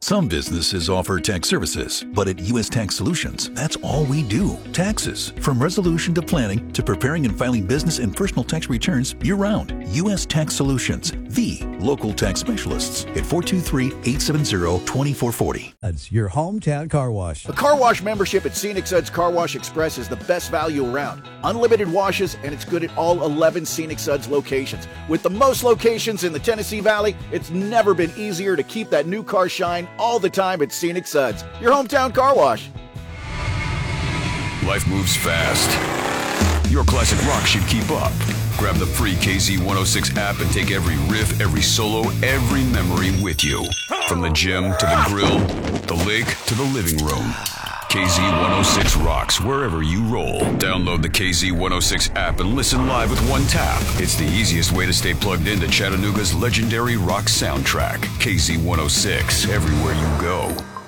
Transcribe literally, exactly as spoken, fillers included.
Some businesses offer tax services, but at U S Tax Solutions, that's all we do. Taxes. From resolution to planning to preparing and filing business and personal tax returns year-round. U S Tax Solutions, the local tax specialists at four two three, eight seven zero, two four four zero. That's your hometown car wash. A car wash membership at Scenic Suds Car Wash Express is the best value around. Unlimited washes, and it's good at all eleven Scenic Suds locations. With the most locations in the Tennessee Valley, it's never been easier to keep that new car shine all the time at Scenic Suds, your hometown car wash. Life moves fast. Your classic rock should keep up. Grab the free K Z one oh six app and take every riff, every solo, every memory with you. From the gym to the grill, the lake to the living room. K Z one oh six rocks wherever you roll. Download the K Z one oh six app and listen live with one tap. It's the easiest way to stay plugged into Chattanooga's legendary rock soundtrack. K Z one oh six, everywhere you go.